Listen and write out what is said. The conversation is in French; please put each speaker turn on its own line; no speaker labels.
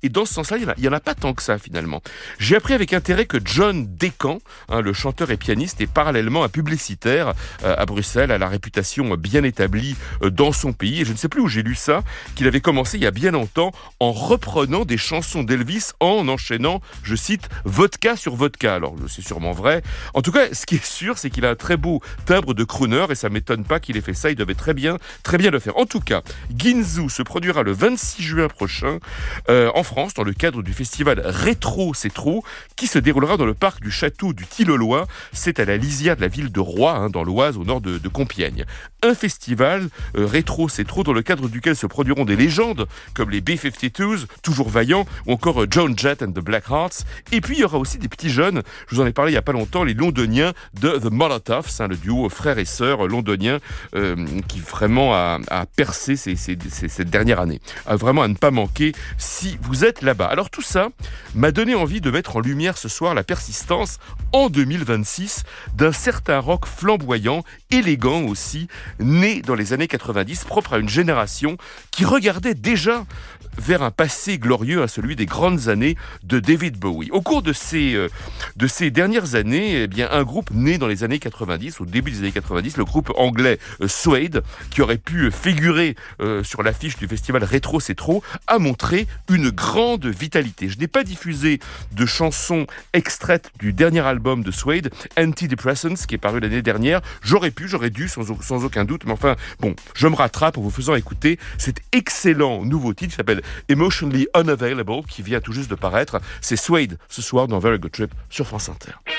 Et dans ce sens-là, il y en a pas tant que ça finalement. J'ai appris avec intérêt que John Deacon, le chanteur et pianiste, est parallèlement un publicitaire à Bruxelles, à la réputation bien établie dans son pays. Et je ne sais plus où j'ai lu ça, qu'il avait commencé il y a bien longtemps en reprenant des chansons d'Elvis en enchaînant, je cite, vodka sur vodka. Alors c'est sûrement vrai. En tout cas, ce qui est sûr, c'est qu'il a un très beau timbre de crooner et ça m'étonne pas qu'il ait fait ça. Il devait très bien le faire. En tout cas, Ginzu se produira le 26 juin prochain en France dans le cadre du festival Rétro C'est Trop qui se déroulera dans le parc du château du Tilloloy. C'est à la lisière de la ville de Roye, dans l'Oise, au nord de Compiègne. Un festival Rétro C'est Trop dans le cadre duquel se produiront des légendes comme les B-52s, toujours vaillants, ou encore Joan Jett and the Blackhearts. Et puis il y aura aussi des petits jeunes, je vous en ai parlé il y a pas longtemps, les londoniens de The Molotovs, le duo frères et sœurs londoniens qui vraiment a percé cette dernière année. Vraiment à ne pas manquer si vous êtes là-bas. Alors tout ça m'a donné envie de mettre en lumière ce soir la persistance en 2026 d'un certain rock flamboyant, élégant aussi, né dans les années 90, propre à une génération qui regardait déjà vers un passé glorieux, à celui des grandes années de David Bowie. Au cours de ces dernières années, eh bien, un groupe né dans les années 90, au début des années 90, le groupe anglais Suede, qui aurait pu figurer sur l'affiche du festival Rétro C'est Trop, a montré une grande vitalité. Je n'ai pas diffusé de chansons extraites du dernier album de Suede, Antidepressants, qui est paru l'année dernière. J'aurais dû, sans aucun doute, mais enfin, bon, je me rattrape en vous faisant écouter cet excellent nouveau titre qui s'appelle Emotionally Unavailable, qui vient tout juste de paraître. C'est Suede ce soir dans Very Good Trip sur France Inter.